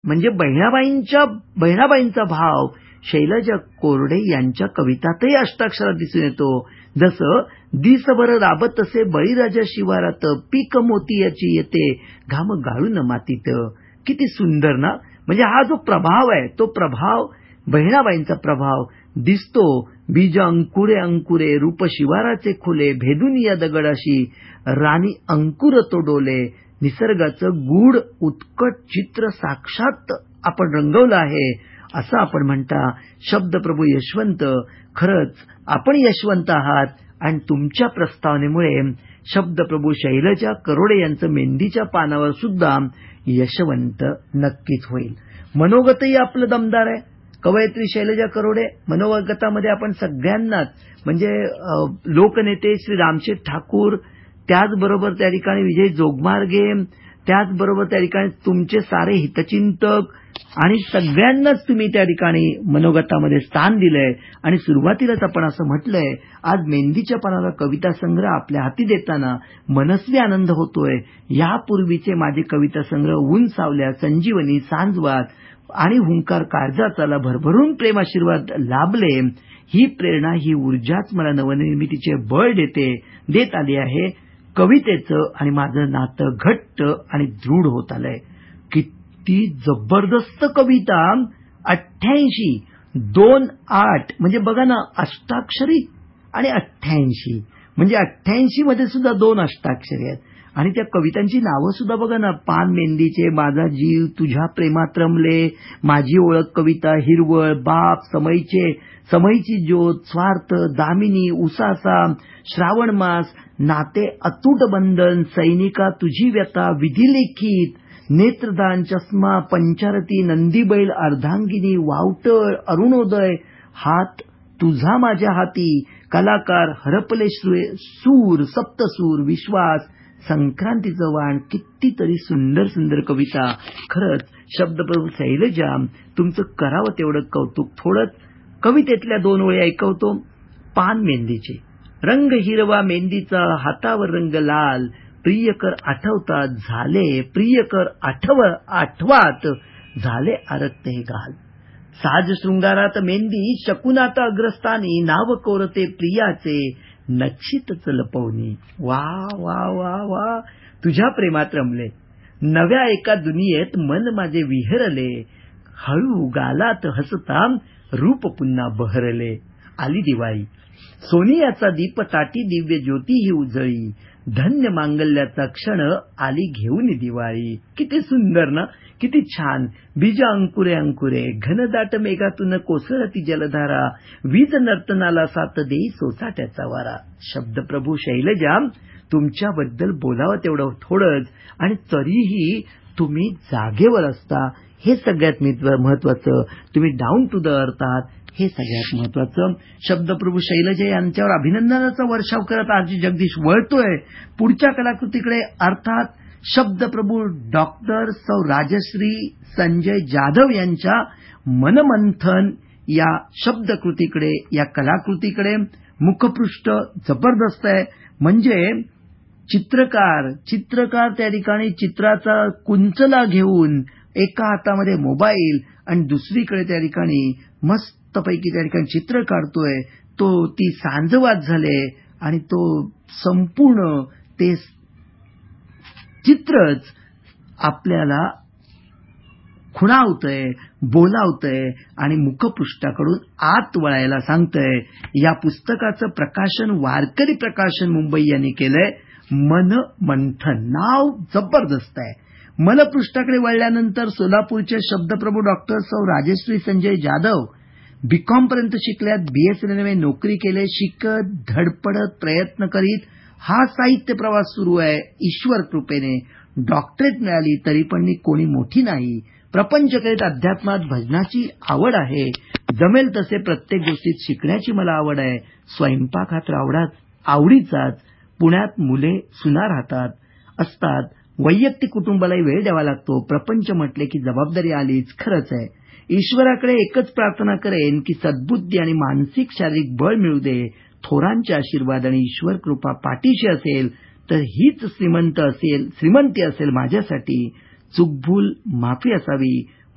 म्हणजे बहिणाबाईंचा भाव शैलजा कोरडे यांच्या कवितातही अष्टाक्षरात दिसून येतो. जसं दिसभर राबत असे बळीराजा शिवारात, पीक मोती याची येते घाम गाळून मातीत. किती सुंदर ना. म्हणजे हा जो प्रभाव आहे तो प्रभाव बहिणाबाईंचा प्रभाव दिसतो. बीज अंकुरे अंकुरे रूप शिवाराचे खुले, भेदून या दगडाशी राणी अंकुर तो डोले. निसर्गाचं गूढ उत्कट चित्र साक्षात आपण रंगवलं आहे असं आपण म्हणता. शब्दप्रभू यशवंत, खरंच आपण यशवंत आहात आणि तुमच्या प्रस्तावनेमुळे शब्दप्रभू शैलजा करोडे यांचं मेंदीच्या पानावर सुद्धा यशवंत नक्कीच होईल. मनोगतही आपलं दमदार आहे. कवयित्री शैलजा करोडे मनोगतामध्ये आपण सगळ्यांनाच म्हणजे लोकनेते श्री रामशेठ ठाकूर, त्याचबरोबर त्या ठिकाणी विजय जोगमार्गे, त्याचबरोबर त्या ठिकाणी तुमचे सारे हितचिंतक आणि सगळ्यांनाच तुम्ही त्या ठिकाणी मनोगतामध्ये स्थान दिलंय. आणि सुरुवातीलाच आपण असं म्हटलंय, आज मेंदीच्या पानाला कविता संग्रह आपल्या हाती देताना मनस्वी आनंद होतोय. यापूर्वीचे माझे कविता संग्रह ऊन सावल्या, संजीवनी, सांजवाद आणि हुंकार काळजाचाला भरभरून प्रेमाशीर्वाद लाभले. ही प्रेरणा, ही ऊर्जाच मला नवनिर्मितीचे बळ देत आली आहे. कवितेचं आणि माझं नातं घट्ट आणि दृढ होत आलंय. किती जबरदस्त कविता. 88, 2-8 म्हणजे बघा ना, अष्टाक्षरी आणि 88 म्हणजे 88 मध्ये सुद्धा 2 अष्टाक्षरी आहेत. आणि त्या कवितांची नावं सुद्धा बघा ना, पान मेंदीचे, माझा जीव, तुझ्या प्रेमात रमले, माझी ओळख कविता, हिरवळ, बाप, समईची ज्योत, स्वार्थ, दामिनी, उसासा, श्रावण मास, नाते अतूट बंधन, सैनिका, तुझी व्यथा, विधिलिखित, नेत्रदान, चष्मा, पंचारती, नंदीबैल, अर्धांगिनी, वावटळ, अरुणोदय, हात तुझा माझ्या हाती, कलाकार, हरपले सूर, सप्तसूर, विश्वास, संक्रांतीचं वाण. कितीतरी सुंदर सुंदर कविता. खरंच शब्दप्रभू शैलजा, तुमचं करावं तेवढं कौतुक. थोडंच कवितेतल्या 2 ओळी ऐकवतो. पान मेंदीचे. रंग हिरवा मेंदीचा, हातावर रंग लाल, प्रियकर आठवतात झाले, प्रियकर आठवात झाले आरक्त हे गाल. साज शृंगारात मेंदी, शकुनात अग्रस्थानी, नाव कोरते प्रियाचे, नक्षितच लपवणी. वा वा वा वा. तुझ्या प्रेमात रमले, नव्या एका दुनियेत मन माझे विहरले, हळू गालात हसता रूप पुन्हा बहरले. आली दिवाळी, सोनियाचा दीप ताटी दिव्य ज्योती ही उजळी, धन्य मांगल्याचा क्षण आली घेऊन दिवाळी. किती सुंदर ना, किती छान. बीज अंकुरे अंकुरे, घनदाट मेघातून कोसळती जलधारा, वीज नर्तनाला साथ देई सोसाट्याचा वारा. शब्दप्रभू शैलजा, तुमच्याबद्दल बोलावं तेवढं थोडंच आणि तरीही तुम्ही जागेवर असता, हे सगळ्यात महत्वाचं. तुम्ही डाऊन टू द अर्थ आहात, हे सगळ्यात महत्वाचं. शब्दप्रभू शैलजा यांच्यावर अभिनंदनाचा वर्षाव करत आरजी जगदीश वळतोय पुढच्या कलाकृतीकडे, अर्थात शब्दप्रभू डॉक्टर सौ राजश्री संजय जाधव यांच्या मनमंथन या शब्दकृतीकडे, या कलाकृतीकडे. मुखपृष्ठ जबरदस्त आहे. म्हणजे चित्रकार त्या ठिकाणी चित्राचा कुंचला घेऊन एका हातामध्ये मोबाईल आणि दुसरीकडे त्या ठिकाणी मस्तपैकी त्या ठिकाणी चित्र काढतोय. ती सांजवाद झाले आणि तो संपूर्ण ते चित्रच आपल्याला खुणावतंय, बोलावतंय आणि मुखपृष्ठाकडून आत वळायला सांगतंय. या पुस्तकाचं प्रकाशन वारकरी प्रकाशन मुंबई यांनी केलंय. मन मंथन नाव जबरदस्त आहे. मनपृष्ठाकडे वळल्यानंतर सोलापूरचे शब्दप्रभू डॉक्टर सौ राजश्री संजय जाधव बीकॉम पर्यंत शिकल्यात, BS रेल्वे नोकरी केले, शिकत धडपडत प्रयत्न करीत हा साहित्य प्रवास सुरू आहे. ईश्वर कृपेने डॉक्टरेट मिळाली तरी पण मी कोणी मोठी नाही. प्रपंच करीत अध्यात्मात भजनाची आवड आहे. जमेल तसे प्रत्येक गोष्टीत शिकण्याची मला आवड आहे. स्वयंपाक हा तर आवडीचाच. पुण्यात मुले सुना राहतात असतात. वैयक्तिक कुटुंबालाही वेळ द्यावा लागतो. प्रपंच म्हटले की जबाबदारी आलीच. खरंच आहे. ईश्वराकडे एकच प्रार्थना करेन की सद्बुद्धी आणि मानसिक शारीरिक बळ मिळू दे. थोरांचे आशीर्वाद आणि ईश्वर कृपा पाठीशी असेल तर हीच श्रीमंती असेल माझ्यासाठी. चुकभूल माफी असावी.